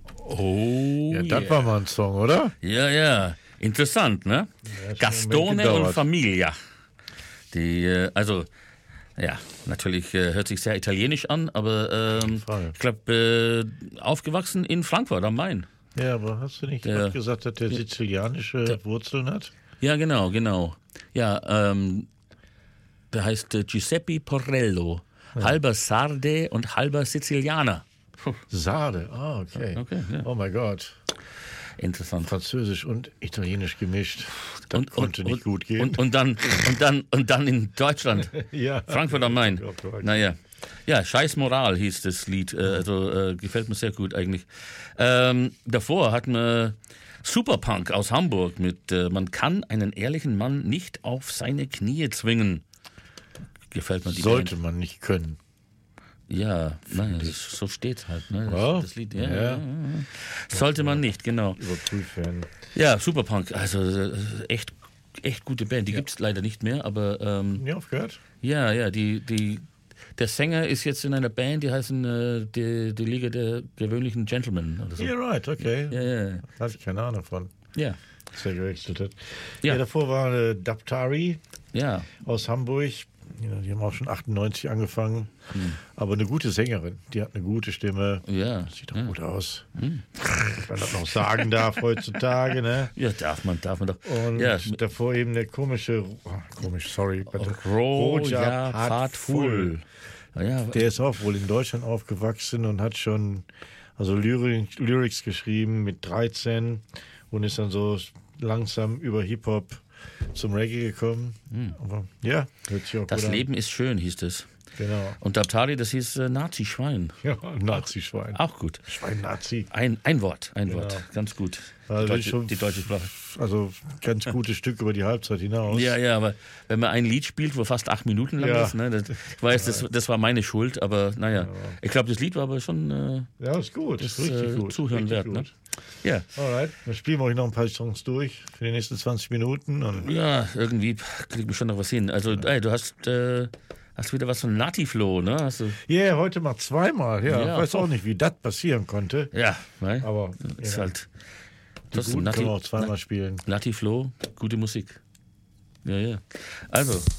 Oh, Ja, das war mal ein Song, oder? Ja, ja. Interessant, ne? Ja, schon Gastone einen Moment und gedauert. Familia. Ja, natürlich hört sich sehr italienisch an, aber Fall. ich glaube, aufgewachsen in Frankfurt am Main. Ja, aber hast du nicht Der- gerade gesagt, dass der sizilianische Wurzeln hat? Ja, genau. Ja, der heißt Giuseppe Porrello. Halber Sarde und halber Sizilianer. Sade, okay. Okay, ja. Oh mein Gott. Interessant. Französisch und Italienisch gemischt. Das konnte nicht gut gehen. Und dann in Deutschland. Ja. Frankfurt am Main. Ja, korrekt. Naja. Ja, Scheiß Moral hieß das Lied. Gefällt mir sehr gut eigentlich. Davor hatten wir Superpunk aus Hamburg mit Man kann einen ehrlichen Mann nicht auf seine Knie zwingen. Gefällt mir die Sollte Band. man nicht können. Ja, naja, so steht halt. Ne? Ja. Das Lied, Ja. Sollte man nicht, genau. Überprüfen. Ja, Superpunk, also echt gute Band. Die gibt's leider nicht mehr, aber Nie aufgehört? ja, der Sänger ist jetzt in einer Band, die heißen die Liga der gewöhnlichen Gentlemen oder so. Yeah, right, okay. Ja. Hatte ich keine Ahnung von, Ja, dass er gewechselt hat. Ja. Ja, davor war Daptari ja. aus Hamburg. Ja, die haben auch schon 98 angefangen. Aber eine gute Sängerin. Die hat eine gute Stimme. Ja. Sieht doch gut aus. Wenn man das noch sagen darf heutzutage, ne? Ja, darf man doch. Und Ja, davor eben der komische, sorry, bitte. Roja Pratfull. Ja, Der ist auch wohl in Deutschland aufgewachsen und hat schon Lyrics geschrieben mit 13 und ist dann so langsam über Hip-Hop zum Reggae gekommen. Aber ja, hört sich auch das gut Leben ist schön, hieß es. an. Genau. Und Daptari, das hieß Nazi-Schwein. Ja, Nazi-Schwein. Auch gut. Schwein-Nazi. Ein Wort, ganz gut. Also Die deutsche Sprache. Also ganz gutes Stück über die Halbzeit hinaus. Ja, aber wenn man ein Lied spielt, wo fast 8 Minuten lang Ja. ist, ne, ich weiß, das war meine Schuld, aber naja. Ich glaube, das Lied war aber schon Ja, ist gut. Ist richtig gut. Zuhören richtig wert. gut. Ne? Ja. Alright, dann spielen wir euch noch ein paar Songs durch für die nächsten 20 Minuten. Und Ja, irgendwie kriegt man schon noch was hin. Also, ey, du hast wieder was von Natiflo, ne? Hast du, yeah, heute mal zweimal. Ja, Ja, ich weiß auch nicht, wie das passieren konnte. ja, ne? Aber ist ja, halt. die guten können wir auch zweimal spielen. Natiflo, gute Musik. Ja. Also.